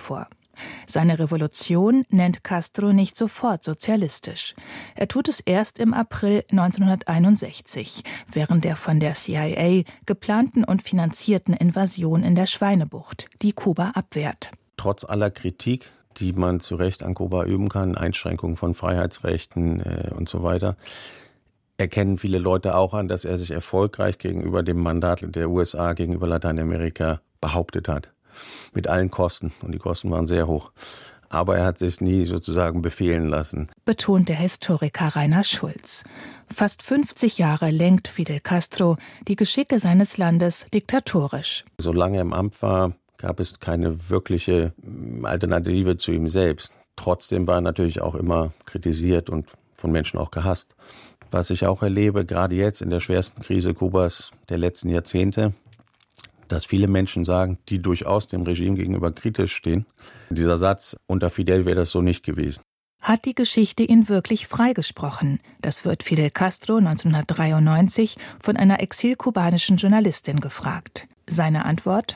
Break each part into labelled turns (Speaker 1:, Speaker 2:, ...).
Speaker 1: vor. Seine Revolution nennt Castro nicht sofort sozialistisch. Er tut es erst im April 1961, während der von der CIA geplanten und finanzierten Invasion in der Schweinebucht, die Kuba abwehrt.
Speaker 2: Trotz aller Kritik, die man zu Recht an Kuba üben kann, Einschränkungen von Freiheitsrechten und so weiter, erkennen viele Leute auch an, dass er sich erfolgreich gegenüber dem Mandat der USA gegenüber Lateinamerika behauptet hat. Mit allen Kosten. Und die Kosten waren sehr hoch. Aber er hat sich nie sozusagen befehlen lassen.
Speaker 1: Betont der Historiker Rainer Schulz. Fast 50 Jahre lenkt Fidel Castro die Geschicke seines Landes diktatorisch.
Speaker 2: Solange er im Amt war, gab es keine wirkliche Alternative zu ihm selbst. Trotzdem war er natürlich auch immer kritisiert und von Menschen auch gehasst. Was ich auch erlebe, gerade jetzt in der schwersten Krise Kubas der letzten Jahrzehnte, dass viele Menschen sagen, die durchaus dem Regime gegenüber kritisch stehen. Dieser Satz, unter Fidel wäre das so nicht gewesen.
Speaker 1: Hat die Geschichte ihn wirklich freigesprochen? Das wird Fidel Castro 1993 von einer exilkubanischen Journalistin gefragt. Seine Antwort?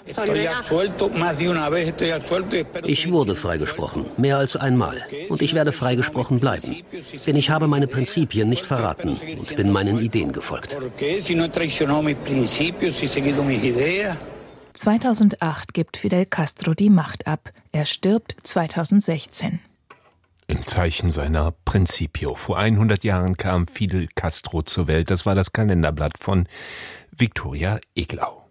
Speaker 3: Ich wurde freigesprochen, mehr als einmal. Und ich werde freigesprochen bleiben. Denn ich habe meine Prinzipien nicht verraten und bin meinen Ideen gefolgt.
Speaker 1: 2008 gibt Fidel Castro die Macht ab. Er stirbt 2016.
Speaker 4: Im Zeichen seiner Principio. Vor 100 Jahren kam Fidel Castro zur Welt. Das war das Kalenderblatt von Viktoria Eglau.